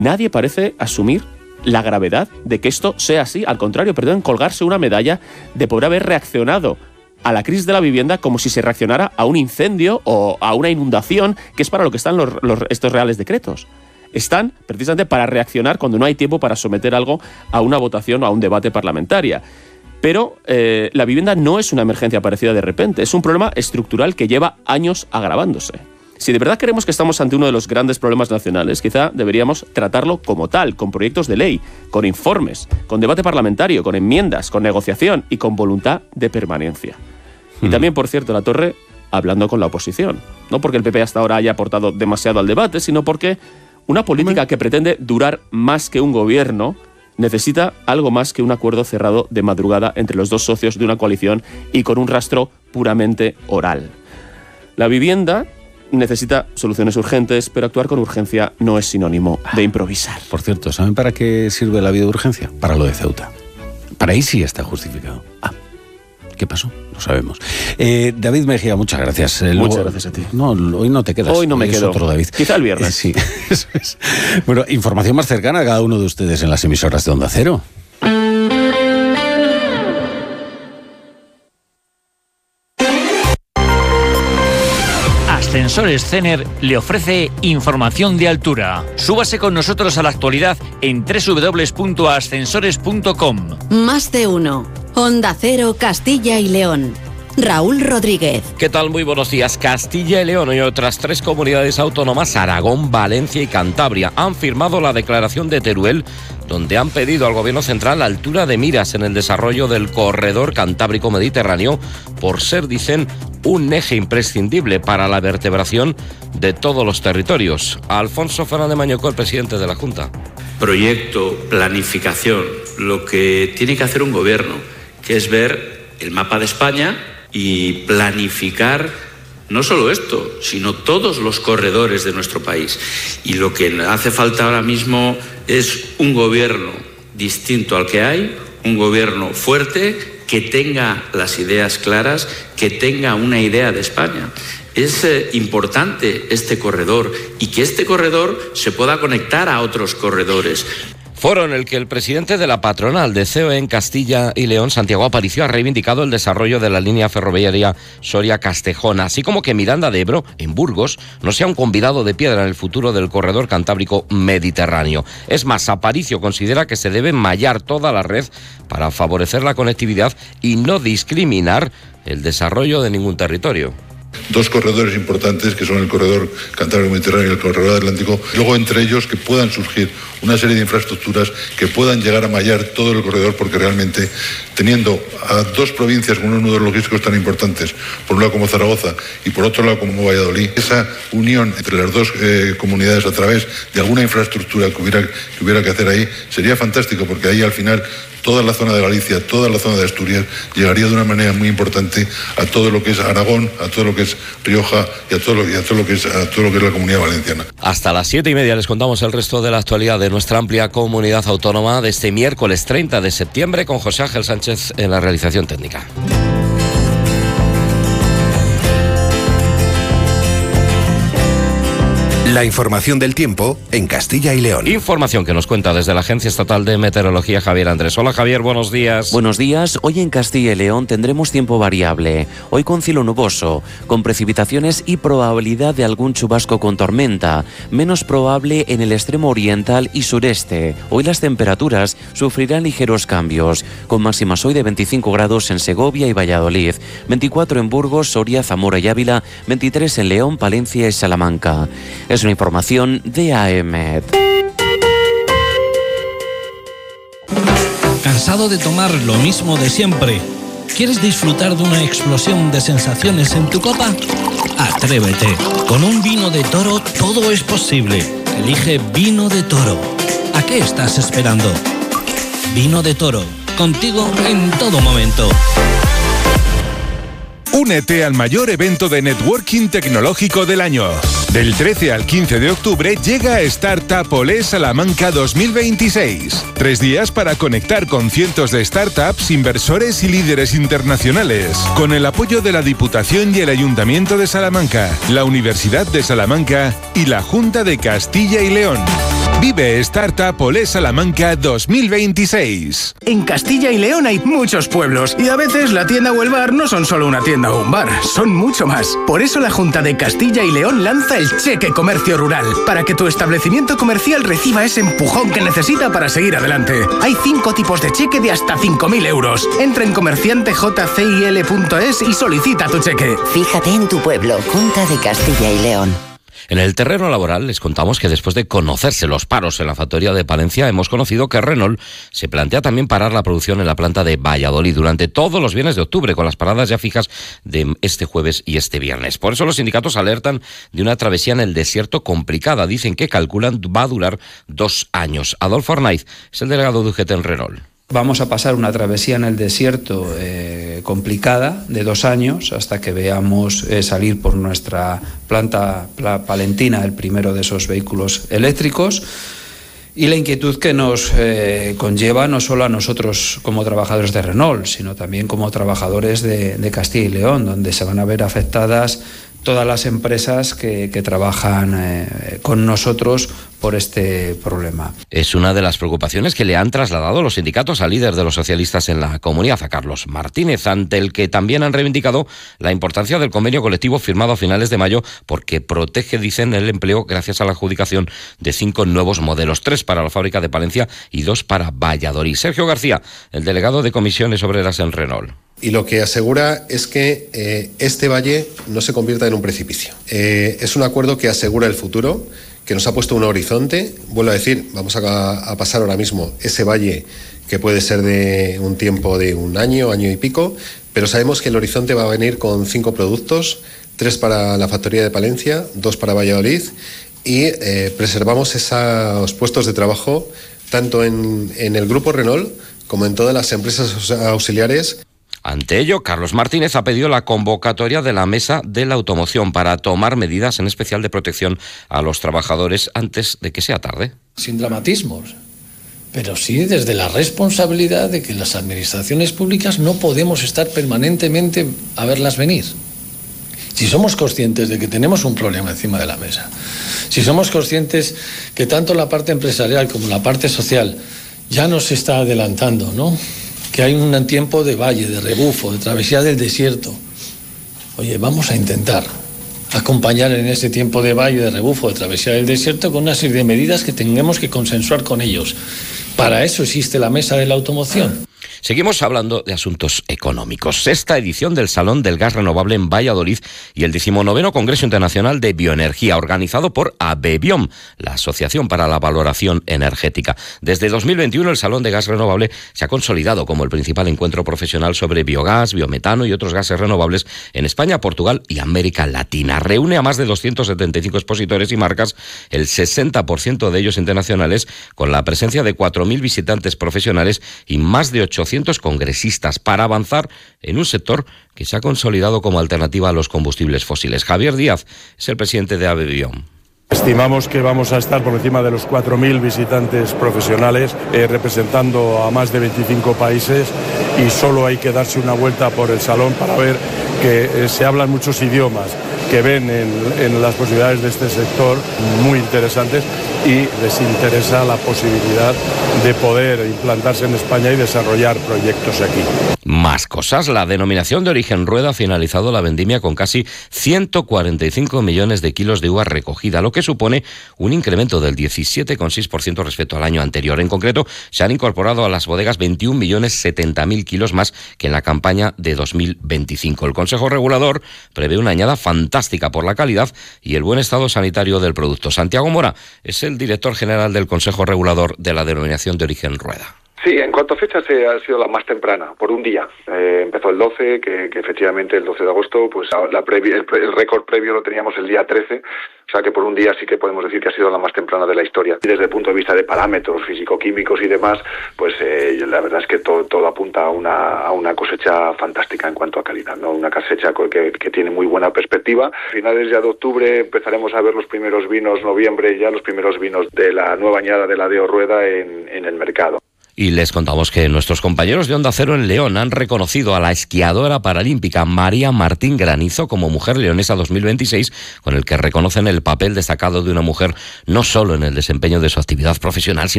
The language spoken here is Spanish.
nadie parece asumir la gravedad de que esto sea así. Al contrario, pretenden colgarse una medalla de poder haber reaccionado a la crisis de la vivienda como si se reaccionara a un incendio o a una inundación, que es para lo que están estos reales decretos. Están precisamente para reaccionar cuando no hay tiempo para someter algo a una votación o a un debate parlamentaria. Pero la vivienda no es una emergencia aparecida de repente, es un problema estructural que lleva años agravándose. Si de verdad creemos que estamos ante uno de los grandes problemas nacionales, quizá deberíamos tratarlo como tal, con proyectos de ley, con informes, con debate parlamentario, con enmiendas, con negociación y con voluntad de permanencia. Y también, por cierto, La Torre hablando con la oposición. No porque el PP hasta ahora haya aportado demasiado al debate, sino porque una política que pretende durar más que un gobierno necesita algo más que un acuerdo cerrado de madrugada entre los dos socios de una coalición y con un rastro puramente oral. La vivienda necesita soluciones urgentes, pero actuar con urgencia no es sinónimo de improvisar. Por cierto, ¿saben para qué sirve la vía de urgencia? Para lo de Ceuta. Para ahí sí está justificado. ¿Qué pasó? No sabemos. David Mejía, muchas gracias. Muchas gracias a ti. No, hoy no te quedas. Hoy no me quedo. Otro David. Quizá el viernes. Sí, eso es. Bueno, información más cercana a cada uno de ustedes en las emisoras de Onda Cero. Ascensores Cener le ofrece información de altura. Súbase con nosotros a la actualidad en www.ascensores.com. Más de uno. Onda Cero, Castilla y León. Raúl Rodríguez. ¿Qué tal? Muy buenos días. Castilla y León y otras 3 comunidades autónomas, Aragón, Valencia y Cantabria, han firmado la declaración de Teruel, donde han pedido al Gobierno central la altura de miras en el desarrollo del corredor cantábrico-mediterráneo por ser, dicen, un eje imprescindible para la vertebración de todos los territorios. Alfonso Fernández Mañueco, el presidente de la Junta. Proyecto, planificación, lo que tiene que hacer un gobierno, que es ver el mapa de España y planificar no solo esto, sino todos los corredores de nuestro país. Y lo que hace falta ahora mismo es un gobierno distinto al que hay, un gobierno fuerte, que tenga las ideas claras, que tenga una idea de España. Es importante este corredor y que este corredor se pueda conectar a otros corredores. Foro en el que el presidente de la patronal de COE en Castilla y León, Santiago Aparicio, ha reivindicado el desarrollo de la línea ferroviaria Soria-Castejón, así como que Miranda de Ebro, en Burgos, no sea un convidado de piedra en el futuro del corredor cantábrico mediterráneo. Es más, Aparicio considera que se debe mallar toda la red para favorecer la conectividad y no discriminar el desarrollo de ningún territorio. 2 corredores importantes que son el corredor cantábrico-mediterráneo y el corredor atlántico, luego entre ellos que puedan surgir una serie de infraestructuras que puedan llegar a mallar todo el corredor, porque realmente teniendo a 2 provincias con unos nudos logísticos tan importantes, por un lado como Zaragoza y por otro lado como Valladolid, esa unión entre las 2 comunidades a través de alguna infraestructura que hubiera que hacer ahí sería fantástico, porque ahí al final toda la zona de Galicia, toda la zona de Asturias llegaría de una manera muy importante a todo lo que es Aragón, a todo lo que es Rioja y a todo lo que es la Comunidad Valenciana. Hasta las 7:30 les contamos el resto de la actualidad de nuestra amplia comunidad autónoma de este miércoles 30 de septiembre con José Ángel Sánchez en la realización técnica. La información del tiempo en Castilla y León. Información que nos cuenta desde la Agencia Estatal de Meteorología Javier Andrés. Hola Javier, buenos días. Buenos días. Hoy en Castilla y León tendremos tiempo variable. Hoy con cielo nuboso, con precipitaciones y probabilidad de algún chubasco con tormenta. Menos probable en el extremo oriental y sureste. Hoy las temperaturas sufrirán ligeros cambios, con máximas hoy de 25 grados en Segovia y Valladolid, 24 en Burgos, Soria, Zamora y Ávila, 23 en León, Palencia y Salamanca. Es una información de AEMET. ¿Cansado de tomar lo mismo de siempre? ¿Quieres disfrutar de una explosión de sensaciones en tu copa? Atrévete. Con un vino de Toro todo es posible. Elige Vino de Toro. ¿A qué estás esperando? Vino de Toro. Contigo en todo momento. Únete al mayor evento de networking tecnológico del año. Del 13 al 15 de octubre llega Startup Olé Salamanca 2026. 3 días para conectar con cientos de startups, inversores y líderes internacionales. Con el apoyo de la Diputación y el Ayuntamiento de Salamanca, la Universidad de Salamanca y la Junta de Castilla y León. Vive Startup Olé Salamanca 2026. En Castilla y León hay muchos pueblos y a veces la tienda o el bar no son solo una tienda o un bar, son mucho más. Por eso la Junta de Castilla y León lanza el Cheque Comercio Rural, para que tu establecimiento comercial reciba ese empujón que necesita para seguir adelante. Hay 5 tipos de cheque de hasta 5.000 euros. Entra en comerciantejcil.es y solicita tu cheque. Fíjate en tu pueblo, Junta de Castilla y León. En el terreno laboral les contamos que después de conocerse los paros en la factoría de Palencia, hemos conocido que Renault se plantea también parar la producción en la planta de Valladolid durante todos los viernes de octubre, con las paradas ya fijas de este jueves y este viernes. Por eso los sindicatos alertan de una travesía en el desierto complicada. Dicen que calculan va a durar 2 años. Adolfo Arnaiz es el delegado de UGT en Renault. Vamos a pasar una travesía en el desierto complicada de 2 años hasta que veamos salir por nuestra planta palentina el primero de esos vehículos eléctricos, y la inquietud que nos conlleva no solo a nosotros como trabajadores de Renault, sino también como trabajadores de Castilla y León, donde se van a ver afectadas todas las empresas que trabajan con nosotros por este problema. Es una de las preocupaciones que le han trasladado los sindicatos al líder de los socialistas en la comunidad, a Carlos Martínez, ante el que también han reivindicado la importancia del convenio colectivo firmado a finales de mayo, porque protege, dicen, el empleo gracias a la adjudicación de 5 nuevos modelos, 3 para la fábrica de Palencia y 2 para Valladolid. Sergio García, el delegado de Comisiones Obreras en Renault. Y lo que asegura es que este valle no se convierta en un precipicio. Es un acuerdo que asegura el futuro, que nos ha puesto un horizonte. Vuelvo a decir, vamos a pasar ahora mismo ese valle que puede ser de un tiempo de 1 año, año y pico, pero sabemos que el horizonte va a venir con 5 productos, 3 para la factoría de Palencia, 2 para Valladolid, y preservamos esos puestos de trabajo tanto en el grupo Renault como en todas las empresas auxiliares. Ante ello, Carlos Martínez ha pedido la convocatoria de la Mesa de la Automoción para tomar medidas en especial de protección a los trabajadores antes de que sea tarde. Sin dramatismos, pero sí desde la responsabilidad de que las administraciones públicas no podemos estar permanentemente a verlas venir. Si somos conscientes de que tenemos un problema encima de la mesa, si somos conscientes que tanto la parte empresarial como la parte social ya nos está adelantando, ¿no?, que hay un tiempo de valle, de rebufo, de travesía del desierto. Oye, vamos a intentar acompañar en ese tiempo de valle, de rebufo, de travesía del desierto con una serie de medidas que tengamos que consensuar con ellos. Para eso existe la Mesa de la Automoción. Seguimos hablando de asuntos económicos. 6ª edición del Salón del Gas Renovable en Valladolid y el 19º Congreso Internacional de Bioenergía, organizado por ABEBIOM, la Asociación para la Valoración Energética. Desde 2021 el Salón de Gas Renovable se ha consolidado como el principal encuentro profesional sobre biogás, biometano y otros gases renovables en España, Portugal y América Latina. Reúne a más de 275 expositores y marcas, el 60% de ellos internacionales, con la presencia de 4.000 visitantes profesionales y más de 800 congresistas, para avanzar en un sector que se ha consolidado como alternativa a los combustibles fósiles. Javier Díaz es el presidente de ABEBIOM. Estimamos que vamos a estar por encima de los 4.000 visitantes profesionales, representando a más de 25 países, y solo hay que darse una vuelta por el salón para ver que se hablan muchos idiomas, que ven en las posibilidades de este sector muy interesantes, y les interesa la posibilidad de poder implantarse en España y desarrollar proyectos aquí. Más cosas. La denominación de origen Rueda ha finalizado la vendimia con casi 145 millones de kilos de uva recogida, lo que supone un incremento del 17,6% respecto al año anterior. En concreto, se han incorporado a las bodegas 21.070.000 kilos más que en la campaña de 2025. El Consejo Regulador prevé una añada fantástica por la calidad y el buen estado sanitario del producto. Santiago Mora es el director general del Consejo Regulador de la denominación de origen Rueda. Sí, en cuanto a fechas ha sido la más temprana, por un día. Empezó el 12, que efectivamente el 12 de agosto, pues el récord previo lo teníamos el día 13, o sea que por un día sí que podemos decir que ha sido la más temprana de la historia. Y desde el punto de vista de parámetros físico-químicos y demás, pues la verdad es que todo apunta a una cosecha fantástica en cuanto a calidad, ¿no? Una cosecha que tiene muy buena perspectiva. A finales ya de octubre empezaremos a ver los primeros vinos, noviembre ya los primeros vinos de la nueva añada de la DO Rueda en el mercado. Y les contamos que nuestros compañeros de Onda Cero en León han reconocido a la esquiadora paralímpica María Martín Granizo como Mujer Leonesa 2026, con el que reconocen el papel destacado de una mujer no solo en el desempeño de su actividad profesional, sino